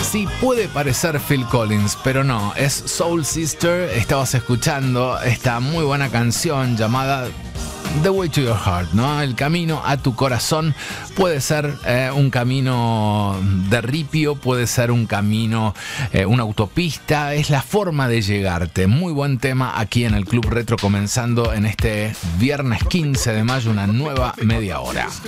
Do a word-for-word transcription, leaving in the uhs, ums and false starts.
Sí, puede parecer Phil Collins, pero no, es Soul Sister. Estabas escuchando esta muy buena canción llamada The Way to Your Heart, ¿no? El camino a tu corazón. Puede ser eh, un camino de ripio, puede ser un camino, eh, una autopista. Es la forma de llegarte. Muy buen tema aquí en el Club Retro, comenzando en este viernes quince de mayo, una nueva media hora.